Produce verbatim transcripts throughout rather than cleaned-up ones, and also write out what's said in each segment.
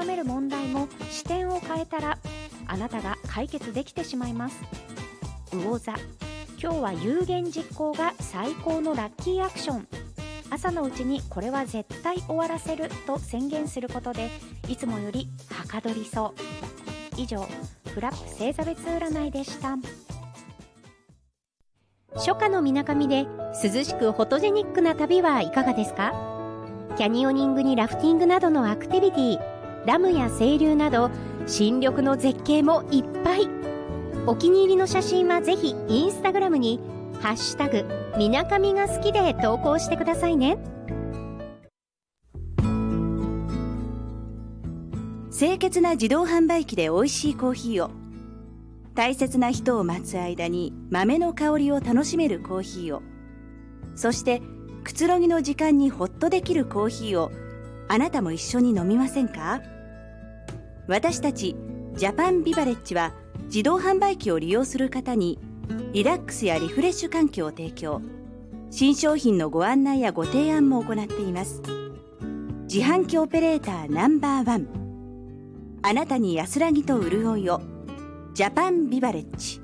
悩める問題も視点を変えたらあなたが解決できてしまいます。魚座、今日は有言実行が最高のラッキーアクション。朝のうちにこれは絶対終わらせると宣言することでいつもよりはかどりそう。以上、フラップ星座別占いでした。初夏のみなかみで涼しくフォトジェニックな旅はいかがですか？キャニオニングにラフティングなどのアクティビティ、ダムや清流など新緑の絶景もいっぱい。お気に入りの写真はぜひインスタグラムにハッシュタグみなかみが好きで投稿してくださいね。 清潔な自動販売機で美味しいコーヒーを、大切な人を待つ間に豆の香りを楽しめるコーヒーを、そしてくつろぎの時間にホッとできるコーヒーをあなたも一緒に飲みませんか？私たちジャパンビバレッジは自動販売機を利用する方にリラックスやリフレッシュ環境を提供、新商品のご案内やご提案も行っています。自販機オペレーターナンバーワン、あなたに安らぎと潤いを、ジャパンビバレッジ。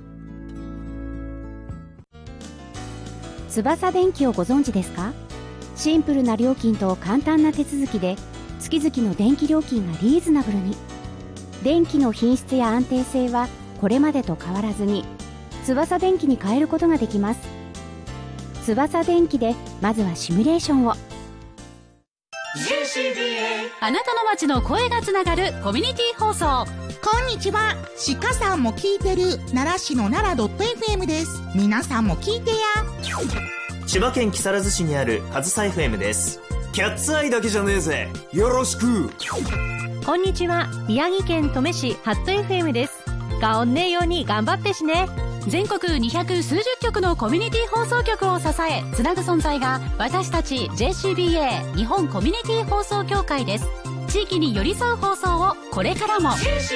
翼電機をご存知ですか？シンプルな料金と簡単な手続きで月々の電気料金がリーズナブルに。電気の品質や安定性はこれまでと変わらずに翼電機に変えることができます。翼電機でまずはシミュレーションを。 ジェーシービーエー あなたの街の声がつながるコミュニティ放送。 こんにちは、鹿さんも聞いてる奈良市の奈良 .fm です。皆さんも聞いてや。 千葉県木更津市にあるかずさ エフエム です。キャッツアイだけじゃねえぜ、よろしく。 こんにちは、宮城県登米市ハット エフエム です。がおんねえように頑張ってしね。 全国にひゃくすうじゅっきょくのコミュニティ放送局を支えつなぐ存在が私たち ジェーシービーエー 日本コミュニティ放送協会です。地域に寄り添う放送をこれからも。